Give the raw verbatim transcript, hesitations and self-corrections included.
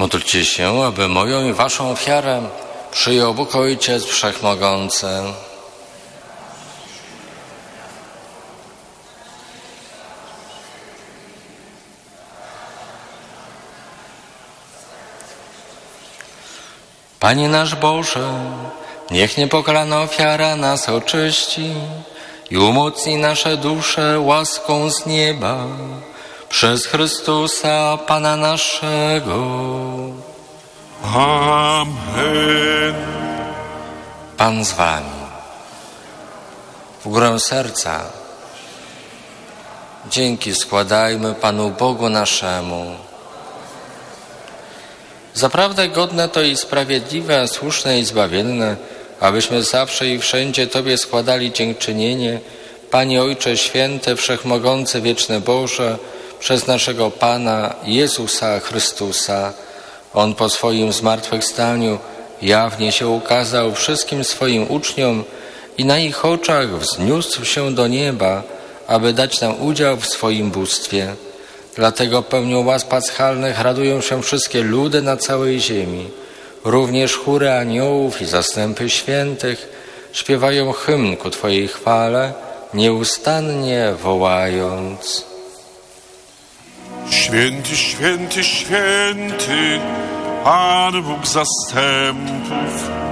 Módlcie się, aby moją i waszą ofiarę przyjął Bóg Ojciec Wszechmogący. Panie nasz Boże, niech niepokalana ofiara nas oczyści i umocni nasze dusze łaską z nieba. Przez Chrystusa, Pana naszego. Amen. Pan z wami. W górę serca dzięki składajmy Panu Bogu naszemu. Zaprawdę godne to i sprawiedliwe, słuszne i zbawienne, abyśmy zawsze i wszędzie Tobie składali dziękczynienie, Panie Ojcze Święty, Wszechmogący, Wieczny Boże, przez naszego Pana Jezusa Chrystusa. On po swoim zmartwychwstaniu jawnie się ukazał wszystkim swoim uczniom i na ich oczach wzniósł się do nieba, aby dać nam udział w swoim bóstwie. Dlatego pełnią łas paschalnych radują się wszystkie ludy na całej ziemi. Również chóry aniołów i zastępy świętych śpiewają hymn ku Twojej chwale, nieustannie wołając: Święty, święty, święty, Pan Bóg zastępów,